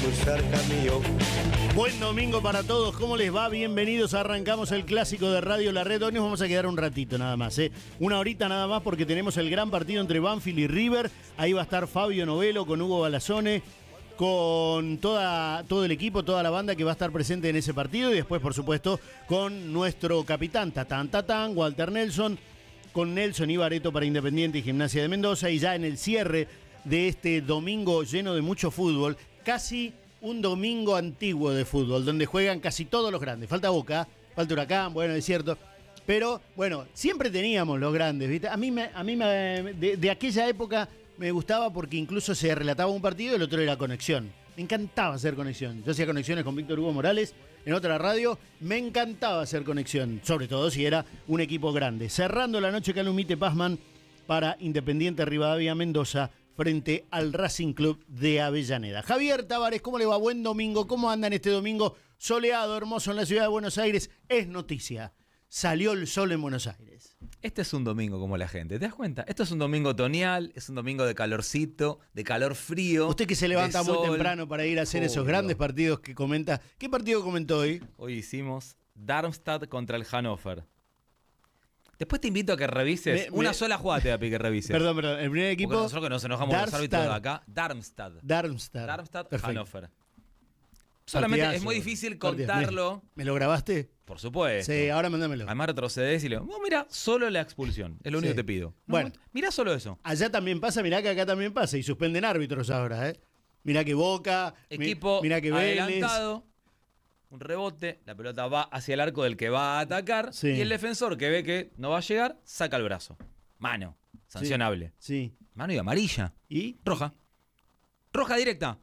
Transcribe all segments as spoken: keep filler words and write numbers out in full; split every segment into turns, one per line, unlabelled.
cerca mío.
Buen domingo para todos, ¿cómo les va? Bienvenidos, arrancamos el clásico de Radio La Red. Hoy nos vamos a quedar un ratito nada más, ¿eh? Una horita nada más porque tenemos el gran partido entre Banfield y River. Ahí va a estar Fabio Novelo con Hugo Balazone, con toda, todo el equipo, toda la banda que va a estar presente en ese partido. Y después, por supuesto, con nuestro capitán, Tatán Tatán, Walter Nelson, con Nelson Ibareto para Independiente y Gimnasia de Mendoza. Y ya en el cierre de este domingo lleno de mucho fútbol, casi un domingo antiguo de fútbol, donde juegan casi todos los grandes. Falta Boca, falta Huracán, bueno, es cierto. Pero, bueno, siempre teníamos los grandes, ¿viste? A mí, me, a mí me, de, de aquella época me gustaba porque incluso se relataba un partido y el otro era conexión. Me encantaba hacer conexión. Yo hacía conexiones con Víctor Hugo Morales en otra radio. Me encantaba hacer conexión, sobre todo si era un equipo grande. Cerrando la noche, Calumite Pazman para Independiente Rivadavia Mendoza, frente al Racing Club de Avellaneda. Javier Tavares, ¿cómo le va? Buen domingo. ¿Cómo andan este domingo soleado, hermoso en la ciudad de Buenos Aires? Es noticia. Salió el sol en Buenos Aires.
Este es un domingo como la gente, ¿te das cuenta? Esto es un domingo otoñal, es un domingo de calorcito, de calor frío.
Usted que se levanta muy temprano para ir a hacer esos grandes partidos que comenta. ¿Qué partido comentó hoy?
Hoy hicimos Darmstadt contra el Hannover. Después te invito a que revises. Me, Una me, sola jugada te voy a pedir que revises.
Perdón, perdón. El primer equipo.
Porque nosotros que nos enojamos con los árbitros de acá. Darmstadt.
Darmstadt.
Darmstadt, Hannover. Solamente partidazo, es muy difícil contarlo.
¿Me, ¿Me lo grabaste?
Por supuesto.
Sí, ahora mándamelo.
Además retrocedés y le digo, oh, mira, solo la expulsión. Es lo único sí. que te pido. No,
bueno,
mira solo eso.
Allá también pasa, mirá que acá también pasa. Y suspenden árbitros ahora, ¿eh? Mirá que Boca.
Equipo
mirá que Vélez.
Adelantado. Un rebote, la pelota va hacia el arco del que va a atacar sí. y el defensor que ve que no va a llegar, saca el brazo. Mano, sancionable.
Sí. sí.
Mano y amarilla.
¿Y?
Roja. Roja directa.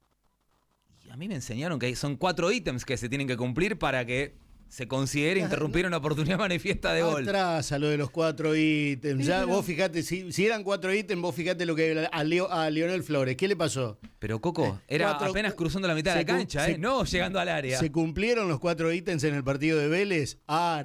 Y a mí me enseñaron que son cuatro ítems que se tienen que cumplir para que se considere interrumpir una oportunidad manifiesta de gol.
Atrás a lo de los cuatro ítems. Sí, ya pero... vos fijate, si, si eran cuatro ítems, vos fijate lo que a, Leo, a Lionel Flores. ¿Qué le pasó?
Pero Coco, era cuatro, apenas cruzando la mitad de la cancha, se, ¿eh? No llegando al área.
¿Se cumplieron los cuatro ítems en el partido de Vélez?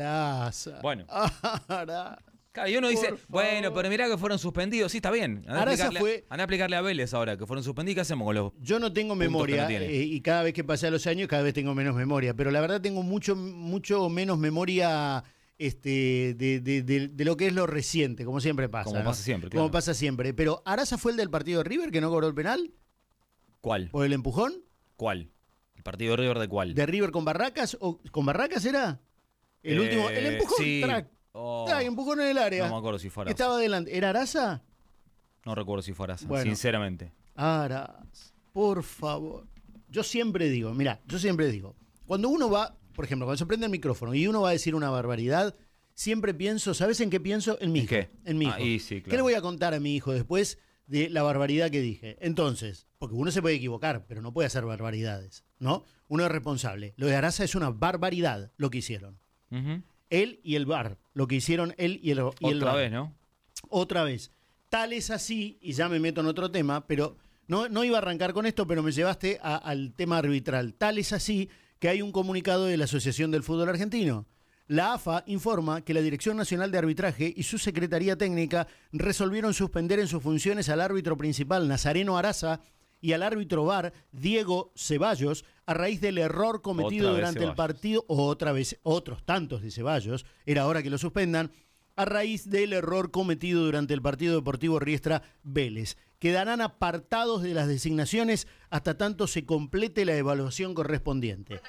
Araza.
Bueno.
Araza.
Claro, y uno dice, bueno, pero mirá que fueron suspendidos. Sí, está bien. Van a, aplicarle, fue... van a aplicarle a Vélez ahora, que fueron suspendidos. ¿Qué hacemos con los
Yo no tengo memoria, no eh, y cada vez que pasan los años, cada vez tengo menos memoria. Pero la verdad tengo mucho, mucho menos memoria este, de, de, de, de lo que es lo reciente, como siempre pasa.
Como
¿no?
pasa siempre, claro.
Como pasa siempre. Pero, ¿Araza fue el del partido de River que no cobró el penal?
¿Cuál?
¿Por el empujón?
¿Cuál? ¿El partido de River de cuál?
¿De River con Barracas? ¿O con Barracas era? El eh, último, el empujón,
sí.
track.
Oh,
ah, empujón en el área.
No me acuerdo si fue Araza.
Estaba adelante. ¿Era Araza?
No recuerdo si fue Araza,
bueno,
sinceramente.
Araza, por favor. Yo siempre digo, mira, yo siempre digo, cuando uno va, por ejemplo, cuando se prende el micrófono y uno va a decir una barbaridad, siempre pienso, ¿sabes en qué pienso? En mi hijo.
¿Qué?
En mi hijo.
Ah, y sí, claro.
¿Qué le voy a contar a mi hijo después de la barbaridad que dije? Entonces, porque uno se puede equivocar, pero no puede hacer barbaridades, ¿no? Uno es responsable. Lo de Araza es una barbaridad lo que hicieron.
Uh-huh.
Él y el V A R, lo que hicieron él y el, y el
Otra
V A R.
vez, ¿no?
Otra vez. Tal es así, y ya me meto en otro tema, pero no, no iba a arrancar con esto, pero me llevaste a, al tema arbitral. Tal es así que hay un comunicado de la Asociación del Fútbol Argentino. La A F A informa que la Dirección Nacional de Arbitraje y su Secretaría Técnica resolvieron suspender en sus funciones al árbitro principal Nazareno Araza y al árbitro V A R, Diego Ceballos, a raíz del error cometido durante el partido, o otra vez, otros tantos de Ceballos, era hora que lo suspendan, a raíz del error cometido durante el partido deportivo Riestra Vélez. Quedarán apartados de las designaciones hasta tanto se complete la evaluación correspondiente.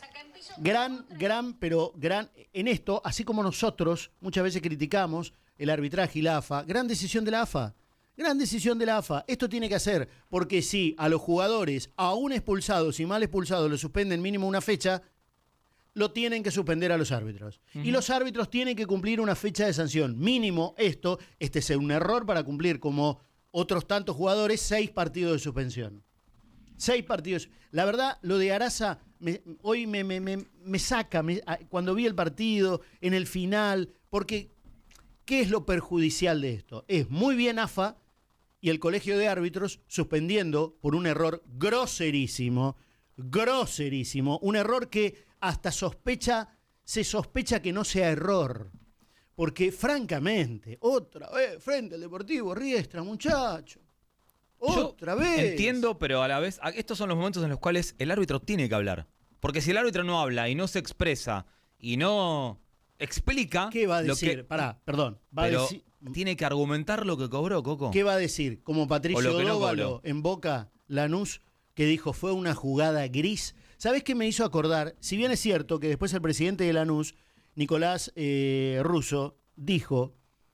Gran, gran, pero gran, en esto, así como nosotros muchas veces criticamos el arbitraje y la A F A, gran decisión de la A F A. Gran decisión de la A F A. Esto tiene que hacer, porque si a los jugadores, aún expulsados y mal expulsados, le suspenden mínimo una fecha, lo tienen que suspender a los árbitros. Uh-huh. Y los árbitros tienen que cumplir una fecha de sanción. Mínimo esto, este es un error para cumplir, como otros tantos jugadores, seis partidos de suspensión. Seis partidos. La verdad, lo de Araza, me, hoy me, me, me, me saca, me, cuando vi el partido, en el final, porque ¿qué es lo perjudicial de esto? Es muy bien A F A y el Colegio de Árbitros suspendiendo por un error groserísimo, groserísimo, un error que hasta sospecha, se sospecha que no sea error. Porque francamente, otra vez, frente al Deportivo Riestra, muchacho. Otra
Yo
vez.
Entiendo, pero a la vez, a- estos son los momentos en los cuales el árbitro tiene que hablar. Porque si el árbitro no habla y no se expresa y no explica.
¿Qué va a
lo
decir?
que-
Pará, perdón. Va a
pero
decir,
tiene que argumentar lo que cobró, Coco.
¿Qué va a decir? Como
O
Patricio
lo que no
Dóvalo
cobró.
en Boca, Lanús, que dijo fue una jugada gris. ¿Sabés qué me hizo acordar? Si bien es cierto que después el presidente de Lanús, Nicolás eh, Russo, dijo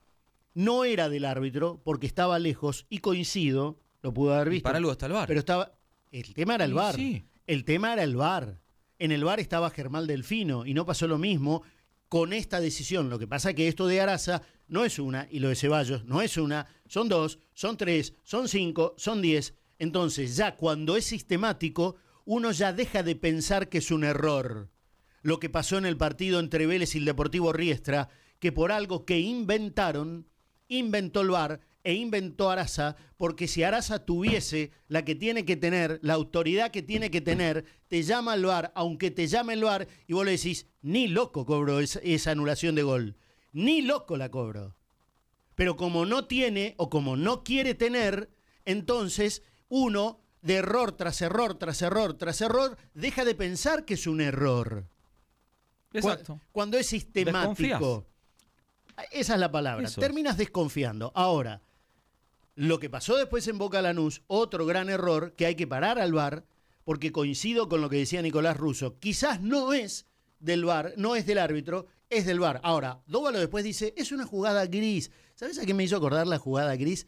no era del árbitro porque estaba lejos y coincido, lo pudo haber
Y
visto.
para algo está el VAR.
Pero estaba. El tema era el
Sí,
VAR.
sí.
El tema era el VAR. En el VAR estaba Germán Delfino y no pasó lo mismo con esta decisión. Lo que pasa es que esto de Araza no es una y lo de Ceballos no es una, son dos, son tres, son cinco, son diez. Entonces, ya cuando es sistemático, uno ya deja de pensar que es un error. Lo que pasó en el partido entre Vélez y el Deportivo Riestra, que por algo que inventaron, inventó el VAR e inventó Araza, porque si Araza tuviese la que tiene que tener, la autoridad que tiene que tener, te llama al VAR, aunque te llame el VAR, y vos le decís, ni loco cobro esa, esa anulación de gol, ni loco la cobro. Pero como no tiene o como no quiere tener, entonces uno, de error tras error, tras error, tras error, deja de pensar que es un error.
Exacto.
Cu- Cuando es sistemático. Esa es la palabra.
Eso es.
Terminas desconfiando. Ahora, lo que pasó después en Boca Lanús, otro gran error que hay que parar al VAR, porque coincido con lo que decía Nicolás Russo. Quizás no es del VAR, no es del árbitro, es del VAR. Ahora, Dóvalo después dice, es una jugada gris. ¿Sabes a qué me hizo acordar la jugada gris?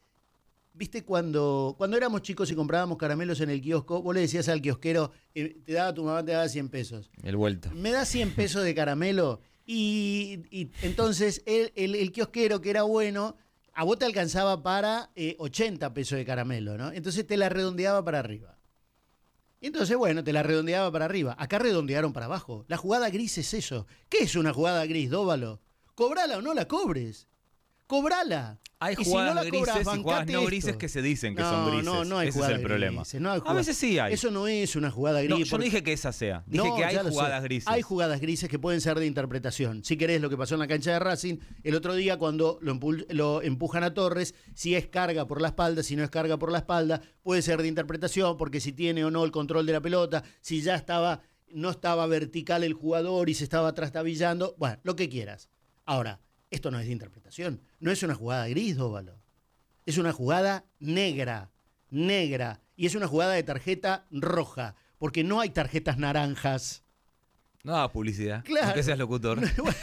¿Viste cuando, cuando éramos chicos y comprábamos caramelos en el kiosco? Vos le decías al kiosquero, eh, te daba tu mamá, te daba cien pesos.
El vuelto.
Me da cien pesos de caramelo y, y entonces el, el, el kiosquero que era bueno, a vos te alcanzaba para eh, ochenta pesos de caramelo, ¿no? Entonces te la redondeaba para arriba. Entonces, bueno, te la redondeaba para arriba. Acá redondearon para abajo. La jugada gris es eso. ¿Qué es una jugada gris, Dóvalo? Cobrala o no la cobres. Cobrala.
Hay
Y si
jugadas
no la
grises
cobras,
y jugadas
bancate
no
esto.
grises que se dicen que
No,
son grises.
no, no hay
Ese es
jugadas
el problema.
grises, no hay
A
jugadas-
veces sí hay.
Eso no es una jugada gris.
No, yo no
porque-
dije que esa sea. Dije
No,
que hay
ya lo sé.
jugadas grises.
Hay jugadas grises que pueden ser de interpretación. Si querés lo que pasó en la cancha de Racing, el otro día cuando lo, empul- lo empujan a Torres, si es carga por la espalda, si no es carga por la espalda, puede ser de interpretación, porque si tiene o no el control de la pelota, si ya estaba, no estaba vertical el jugador y se estaba trastabillando, bueno, lo que quieras. Ahora, esto no es de interpretación, no es una jugada gris, Dóvalo. Es una jugada negra, negra, y es una jugada de tarjeta roja, porque no hay tarjetas naranjas.
No hagas publicidad.
Claro.
Aunque seas locutor.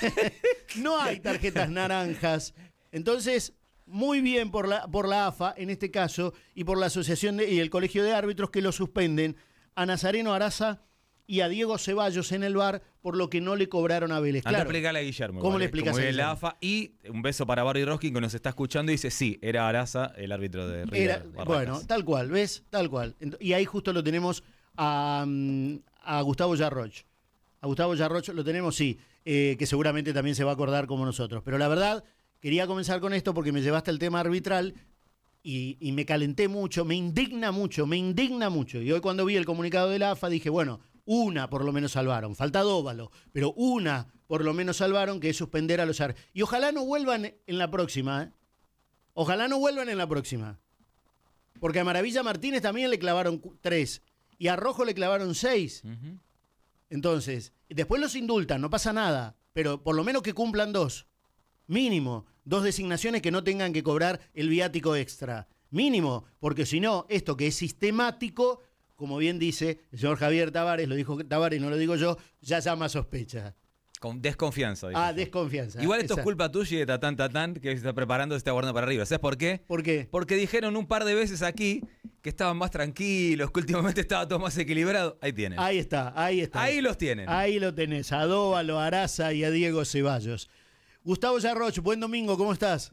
No hay tarjetas naranjas. Entonces, muy bien por la, por la A F A, en este caso, y por la Asociación de- y el Colegio de Árbitros que lo suspenden a Nazareno Araza y a Diego Ceballos en el VAR por lo que no le cobraron a Vélez.
Anda a
Claro,
explicarle a Guillermo.
¿Cómo
igual,
le
eh,
explicas
como
a
es la
Guillermo?
A F A. Y un beso para Barry Roskin que nos está escuchando y dice, sí, era Araza el árbitro de River.
Era-
Barracas.
bueno, tal cual, ¿ves? Tal cual. Ent- Y ahí justo lo tenemos a, mm, a Gustavo Yarroch. A Gustavo Yarroch lo tenemos, sí, eh, que seguramente también se va a acordar como nosotros. Pero la verdad, quería comenzar con esto porque me llevaste al tema arbitral y, y me calenté mucho, me indigna mucho, me indigna mucho. Y hoy cuando vi el comunicado de la A F A dije, bueno, una por lo menos salvaron. Falta Dóvalo, pero una por lo menos salvaron, que es suspender a los árbitros. Y ojalá no vuelvan en la próxima, ¿eh? Ojalá no vuelvan en la próxima. Porque a Maravilla Martínez también le clavaron cu- tres. Y a Rojo le clavaron seis.
Ujú.
Entonces, después los indultan, no pasa nada. Pero por lo menos que cumplan dos. Mínimo. Dos designaciones que no tengan que cobrar el viático extra. Mínimo. Porque si no, esto que es sistemático, como bien dice el señor Javier Tavares, lo dijo Tavares, no lo digo yo, ya llama sospecha.
Con desconfianza. dijo.
Ah, desconfianza.
Igual esto
Esa.
es culpa tuya y de Tatán Tatán que se está preparando, se está guardando para arriba. ¿Sabes por qué?
¿Por qué?
Porque dijeron un par de veces aquí que estaban más tranquilos, que últimamente estaba todo más equilibrado. Ahí tienen.
Ahí está, ahí está.
Ahí los tienen.
Ahí lo tenés, a Dóvalo, a Araza y a Diego Ceballos. Gustavo Yarroch, buen domingo, ¿cómo estás?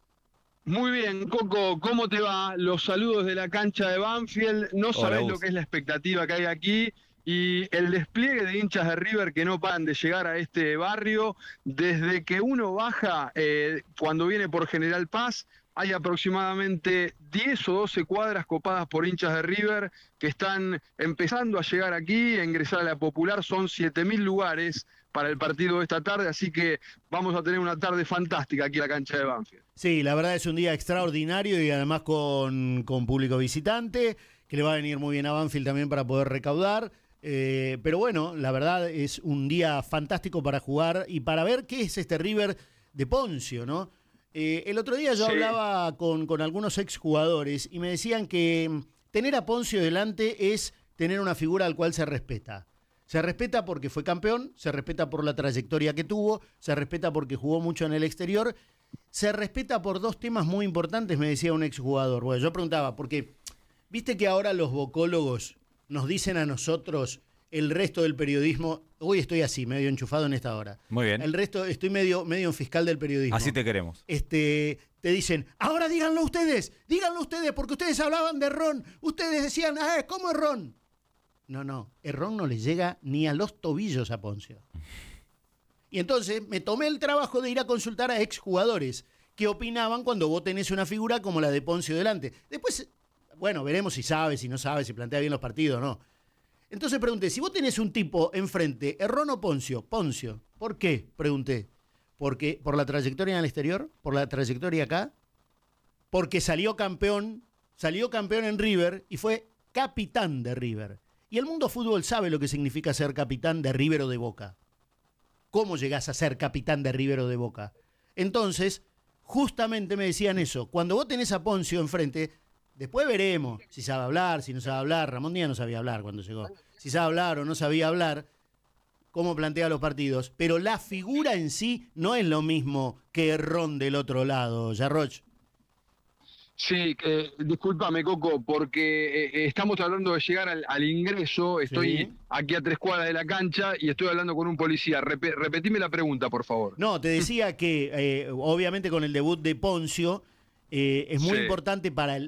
Muy bien, Coco, ¿cómo te va? Los saludos de la cancha de Banfield. No sabés
Gus.
lo que es la expectativa que hay aquí y el despliegue de hinchas de River que no paran de llegar a este barrio. Desde que uno baja, eh, cuando viene por General Paz, hay aproximadamente diez o doce cuadras copadas por hinchas de River que están empezando a llegar aquí, a ingresar a la Popular. Son siete mil lugares para el partido de esta tarde, así que vamos a tener una tarde fantástica aquí en la cancha de Banfield.
Sí, la verdad es un día extraordinario y además con, con público visitante, que le va a venir muy bien a Banfield también para poder recaudar. Eh, pero bueno, la verdad es un día fantástico para jugar y para ver qué es este River de Poncio, ¿no? Eh, el otro día yo
Sí.
hablaba con, con algunos exjugadores y me decían que mm, tener a Poncio delante es tener una figura al cual se respeta. Se respeta porque fue campeón, se respeta por la trayectoria que tuvo, se respeta porque jugó mucho en el exterior, se respeta por dos temas muy importantes, me decía un exjugador. Bueno, yo preguntaba, porque viste que ahora los vocólogos nos dicen a nosotros, el resto del periodismo, hoy estoy así, medio enchufado en esta hora.
Muy bien.
El resto, estoy medio, medio en fiscal del periodismo.
Así te queremos.
Este, te dicen, ahora díganlo ustedes, díganlo ustedes, porque ustedes hablaban de Ron, ustedes decían, ah, ¿cómo es Ron? No, no, el Ron no le llega ni a los tobillos a Poncio. Y entonces me tomé el trabajo de ir a consultar a exjugadores que opinaban cuando vos tenés una figura como la de Poncio delante. Después, bueno, veremos si sabe, si no sabe, si plantea bien los partidos o no. Entonces pregunté, si vos tenés un tipo enfrente, ¿Errón o Poncio? Poncio. ¿Por qué? Pregunté. Porque, ¿por la trayectoria en el exterior? ¿Por la trayectoria acá? Porque salió campeón, salió campeón en River y fue capitán de River. Y el mundo fútbol sabe lo que significa ser capitán de River o de Boca. ¿Cómo llegás a ser capitán de River o de Boca? Entonces, justamente me decían eso. Cuando vos tenés a Poncio enfrente, después veremos si sabe hablar, si no sabe hablar. Ramón Díaz no sabía hablar cuando llegó. Si sabe hablar o no sabía hablar, cómo plantea los partidos. Pero la figura en sí no es lo mismo que Ron del otro lado, Yarroch.
Sí, eh, discúlpame, Coco, porque eh, estamos hablando de llegar al, al ingreso. Estoy
Sí.
aquí a tres cuadras de la cancha y estoy hablando con un policía. Repe- repetime la pregunta, por favor.
No, te decía que eh, obviamente con el debut de Poncio eh, es muy
Sí.
importante para el